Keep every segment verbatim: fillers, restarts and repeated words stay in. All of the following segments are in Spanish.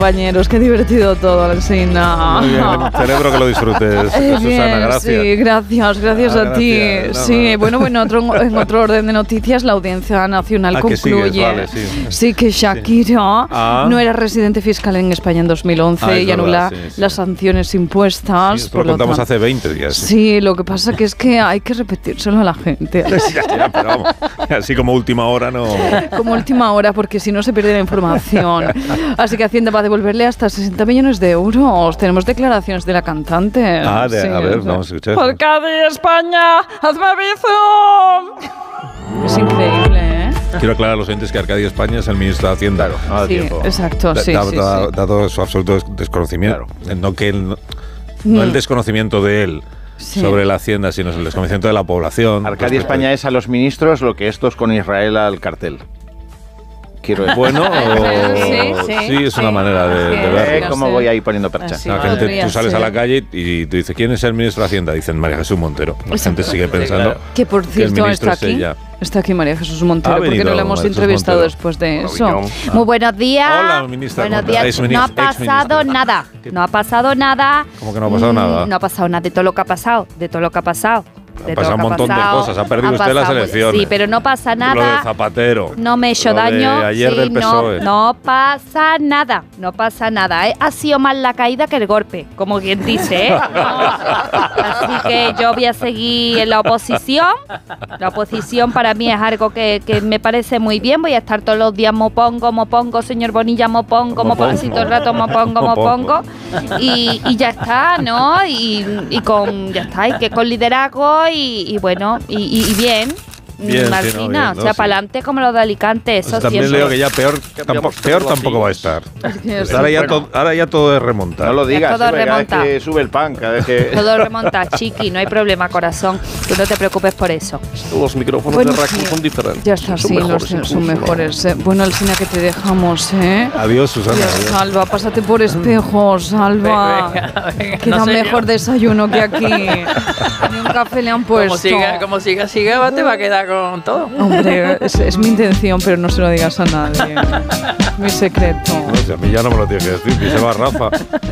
Compañeros, qué divertido todo, Alsina. Muy bien, celebro que lo disfrutes, Eh, Susana, bien, gracias. Sí, gracias, gracias Ah, a ti. gracias. No, sí, no. bueno, bueno, otro, en otro orden de noticias, la Audiencia Nacional Ah, que concluye sigues, vale, sí. sí, que Shakira Ah. no era residente fiscal en España en dos mil once Ah, es y verdad, anula sí, sí. las sanciones impuestas. Sí, esto por lo contamos tanto- hace veinte días. Sí, lo que pasa que es que hay que repetírselo a la gente. Ya, ya, pero vamos, así como última hora no. Como última hora, porque si no se pierde la información. Así que Hacienda va a devolverle hasta sesenta millones de euros. Tenemos declaraciones de la cantante. Ah, de- a ver, sí. vamos a escuchar. Por Cádiz, España, hazme bizum. Es increíble, ¿eh? Quiero aclarar a los oyentes que Arcadio España es el ministro de Hacienda. Claro, no da Sí, tiempo. exacto, sí, Da- sí, da- sí. Dado su absoluto des- desconocimiento. Eh, No, que él, no, no el desconocimiento de él Sí. sobre la Hacienda, sino el desconocimiento de la población. Arcadia respecto España es a los ministros lo que estos con Israel al cartel. Quiero decir. Bueno, o- Sí, sí, sí, es una sí. manera de, de Sí, verlo. Eh, no ¿Cómo sé. voy ahí poniendo percha? Así. La gente, Podría tú sales ser. a la calle y te dice, ¿quién es el ministro de Hacienda? Dicen María Jesús Montero. La gente sigue pensando Que por que el cierto ministro está es aquí. ella. Está aquí María Jesús Montero, Ha porque venido no la hemos María Jesús entrevistado Montero. después de eso. Hola, Muy buenos días. Hola, ministra. Buenos ¿Cómo está? días. Ex-ministra- No ha pasado ex-ministra. nada. No ha pasado nada. ¿Cómo que no ha pasado Mm, nada? No ha pasado nada de todo lo que ha pasado. De todo lo que ha pasado. De Ha todo pasado lo un que montón de pasado. cosas. Ha perdido Han usted las pasado- elecciones. Sí, pero no pasa Lo de nada. Zapatero. No me he hecho Lo de daño. ayer sí, del P S O E. no, no pasa nada. No pasa nada. ¿eh? Ha sido más la caída que el golpe, como quien dice. ¿eh? Así que yo voy a seguir en la oposición. La oposición para mí es algo que, que me parece muy bien. Voy a estar todos los días mopongo, mopongo, señor Bonilla, mopongo, mopongo, así todo el rato mopongo, mopongo. Y, y ya está, ¿no? Y, y con, ya está, y que con liderazgo y, y bueno, y, y- y bien. Bien, sí, Martina, no, bien, o no, sea, sí. para adelante como lo de Alicante, eso Pues también siempre. leo que ya peor, tampoco, peor tampoco va a estar. que Ahora, ya bueno. to- ahora ya todo es remontar. No lo digas, todo sube, cada vez remonta. que sube el pan, cada vez que... Todo remonta, chiqui, no hay problema, corazón. Tú no te preocupes por eso. Los micrófonos Bueno, de Raku sí. son diferentes. Ya está, son sí, mejores los, son incluso, ¿no? mejores. eh. Bueno, Alsina, que te dejamos, ¿eh? Adiós, Susana. Dios, adiós. Salva, pásate por espejo, Salva. Venga, venga, Que no da sé yo. mejor desayuno que aquí. Ni un café le han Como puesto. siga, como siga, siga, va, te va a quedar con todo. Hombre, es, es mi intención, pero no se lo digas a nadie. Mi secreto. No, si a mí ya no me lo tiene que decir, que se va Rafa.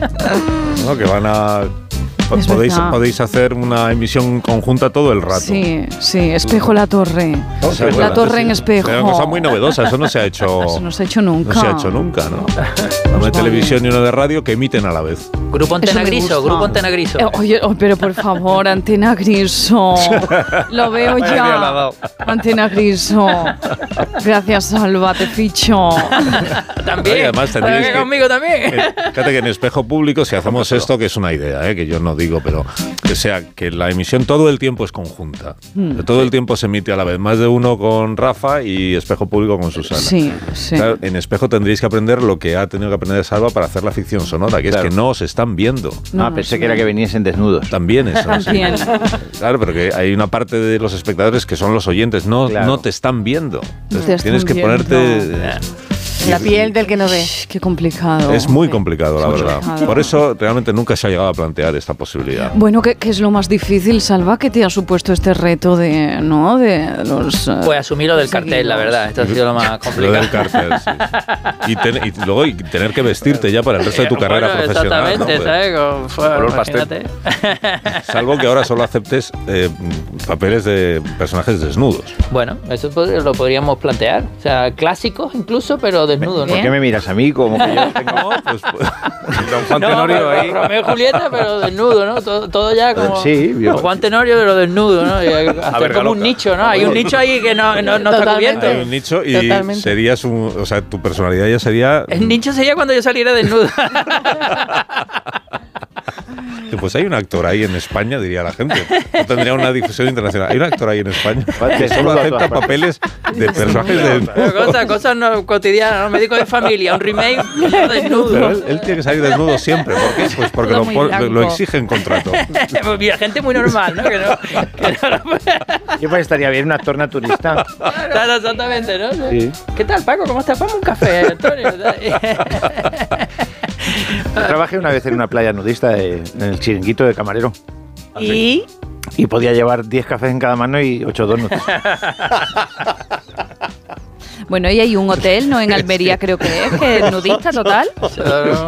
No, que van a... Es Podéis, verdad. podéis hacer una emisión conjunta todo el rato. Sí, sí, espejo la torre. ¿No se La acuerdan? torre en espejo. Pero una cosa muy novedosa, eso no se ha hecho... Eso no se ha hecho nunca. No se ha hecho nunca, ¿no? Uno de televisión y uno de radio que emiten a la vez. Grupo Antena Eso me Griso, gusta. Grupo Antena Griso. Eh, Oye, oh, pero por favor, Antena Griso. Lo veo Vaya día le ha ya. dado. Antena Griso. Gracias, Salva, te ficho. También. Ay, además ¿Para tendríais que que- conmigo también? Eh, Fíjate que en espejo público, si hacemos esto, que es una idea, ¿eh? Que yo no digo, pero que sea que la emisión todo el tiempo es conjunta. Hmm. Todo el tiempo se emite a la vez, más de uno con Rafa y espejo público con Susana. Sí, sí. Claro, en espejo tendréis que aprender lo que ha tenido que aprender Salva para hacer la ficción sonora, que Claro. es que no os están viendo. No, ah, no pensé sé. que era que viniesen desnudos. También eso. sí. También. Claro, pero que hay una parte de los espectadores que son los oyentes, no, Claro. no te están viendo. Entonces, Te tienes que están ponerte... viendo. La piel del que no ve. Qué complicado. Es muy complicado, la Muy verdad. complicado. Por eso realmente nunca se ha llegado a plantear esta posibilidad. Bueno, ¿qué, qué es lo más difícil, Salva, que te ha supuesto este reto de, ¿no? de los... eh, Pues asumir lo del cartel, la verdad. Esto ha sido lo más Lo complicado. del cartel, sí. Y, ten- y luego y tener que vestirte ya para el resto de tu Bueno, carrera profesional. ¿no? Exactamente, Pues, ¿sabes? Como fue, Color pastel. imagínate. salvo que ahora solo aceptes eh, papeles de personajes desnudos. Bueno, eso pod- lo podríamos plantear. O sea, clásicos incluso, pero desnudos, ¿no? ¿Por qué me miras a mí como que yo tengo... No, pues, pues, don Juan No, Tenorio pero ahí. Romeo y Julieta, pero desnudo, ¿no? Todo, todo ya como... Sí, yo- como Juan Tenorio, pero desnudo, ¿no? Y hacer ver, como un Galoca. nicho, ¿no? Hay un nicho ahí que no, no, no está Totalmente. cubierto. Hay un nicho y Totalmente. serías un. O sea, tu personalidad ya sería. El nicho sería cuando yo saliera desnudo. Pues hay un actor ahí en España, diría la gente. No tendría una difusión internacional. Hay un actor ahí en España que solo acepta papeles de personajes Pero desnudos. cosas, cosas no cotidianas, ¿no? Médico de familia, un remake desnudo. Pero él, él tiene que salir desnudo siempre. ¿Por qué? Pues porque Todo lo, muy pon- blanco. lo exige en contrato. Pues mira, gente muy normal, ¿no? Que no, que no lo puede- Yo pues estaría bien un actor naturista. Claro, exactamente, ¿no? Sí. ¿Qué tal, Paco? ¿Cómo estás? Ponme un café, Antonio. Yo trabajé una vez en una playa nudista de- en el chiringuito de camarero. Y Y podía llevar diez cafés en cada mano y ocho donuts. Bueno, y hay un hotel, ¿no? En Almería creo que es, que es nudista total. Claro.